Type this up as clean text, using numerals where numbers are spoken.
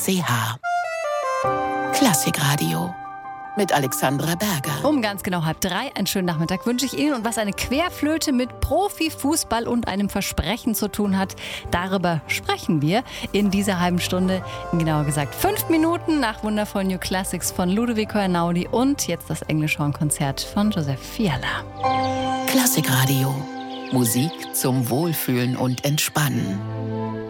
Klassikradio mit Alexandra Berger. Um ganz genau 2:30 einen schönen Nachmittag wünsche ich Ihnen. Und was eine Querflöte mit Profifußball und einem Versprechen zu tun hat, darüber sprechen wir in dieser halben Stunde. Genauer gesagt 5 Minuten nach wundervollen New Classics von Ludovico Einaudi und jetzt das Englischhornkonzert von Joseph Fiala. Klassikradio. Musik zum Wohlfühlen und Entspannen.